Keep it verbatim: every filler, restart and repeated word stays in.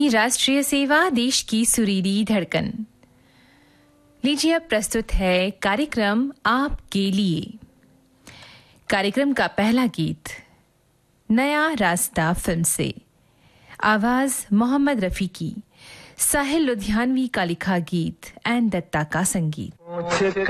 राष्ट्रीय सेवा, देश की सुरीली धड़कन। लीजिए अब प्रस्तुत है कार्यक्रम आपके लिए। कार्यक्रम का पहला गीत नया रास्ता फिल्म से, आवाज मोहम्मद रफी की, साहिल लुधियानवी का लिखा गीत एन दत्ता का संगीत।